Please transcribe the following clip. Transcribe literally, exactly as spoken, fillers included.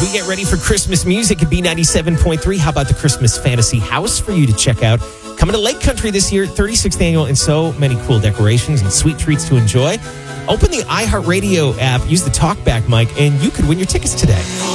as we get ready for Christmas music at B ninety-seven point three, how about the Christmas Fantasy House for you to check out? Coming to Lake Country this year, thirty-sixth annual, and so many cool decorations and sweet treats to enjoy. Open the iHeartRadio app, use the TalkBack mic, and you could win your tickets today.